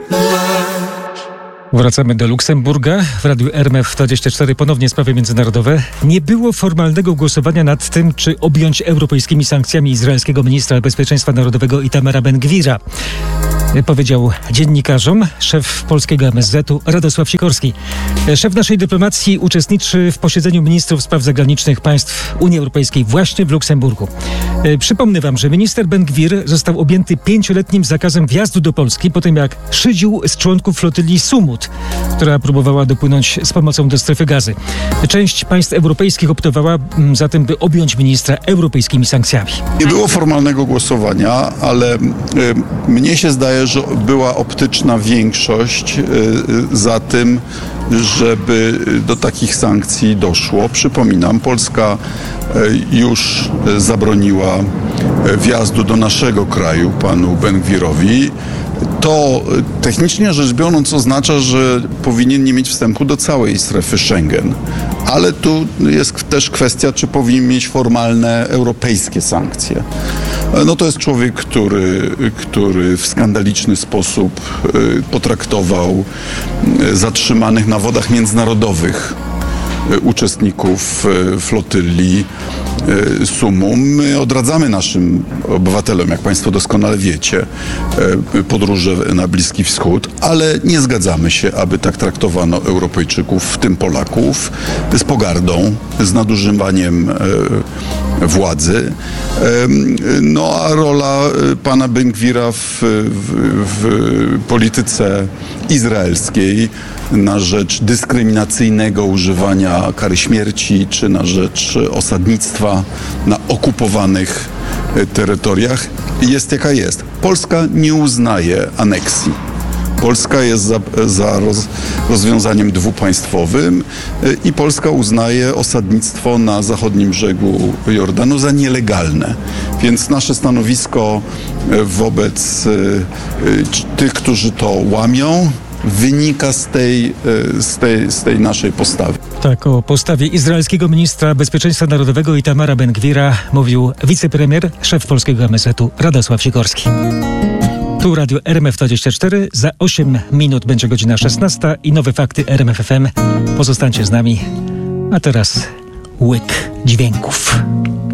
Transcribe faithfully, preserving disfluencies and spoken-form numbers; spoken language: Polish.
Wracamy do Luksemburga. W Radiu R M F dwadzieścia cztery ponownie sprawy międzynarodowe. Nie było formalnego głosowania nad tym, czy objąć europejskimi sankcjami izraelskiego ministra bezpieczeństwa narodowego Itamara Ben-Gvira. Powiedział dziennikarzom szef polskiego M S Z-u Radosław Sikorski. Szef naszej dyplomacji uczestniczy w posiedzeniu ministrów spraw zagranicznych państw Unii Europejskiej właśnie w Luksemburgu. Przypomnę wam, że minister Ben-Gvir został objęty pięcioletnim zakazem wjazdu do Polski po tym, jak szydził z członków flotyli Sumut, która próbowała dopłynąć z pomocą do strefy Gazy. Część państw europejskich optowała za tym, by objąć ministra europejskimi sankcjami. Nie było formalnego głosowania, ale y, mnie się zdaje, że była optyczna większość y, za tym, żeby do takich sankcji doszło. Przypominam, Polska y, już zabroniła wjazdu do naszego kraju panu Ben-Gvirowi. To technicznie rzecz biorąc oznacza, że powinien nie mieć wstępu do całej strefy Schengen. Ale tu jest też kwestia, czy powinien mieć formalne europejskie sankcje. No to jest człowiek, który, który w skandaliczny sposób potraktował zatrzymanych na wodach międzynarodowych uczestników flotyli Sumum. My odradzamy naszym obywatelom, jak państwo doskonale wiecie, podróże na Bliski Wschód, ale nie zgadzamy się, aby tak traktowano Europejczyków, w tym Polaków, z pogardą, z nadużywaniem władzy. No a rola pana Ben-Gvira w, w, w polityce izraelskiej na rzecz dyskryminacyjnego używania kary śmierci, czy na rzecz osadnictwa na okupowanych terytoriach jest jaka jest. Polska nie uznaje aneksji. Polska jest za, za roz, rozwiązaniem dwupaństwowym i Polska uznaje osadnictwo na zachodnim brzegu Jordanu za nielegalne. Więc nasze stanowisko wobec tych, którzy to łamią, wynika z tej, z tej, z tej naszej postawy. Tak, o postawie izraelskiego ministra bezpieczeństwa narodowego Itamara Ben-Gvira mówił wicepremier, szef polskiego M S Z-u Radosław Sikorski. Tu Radio R M F dwadzieścia cztery. Za osiem minut będzie godzina szesnasta i nowe fakty R M F F M. Pozostańcie z nami. A teraz łyk dźwięków.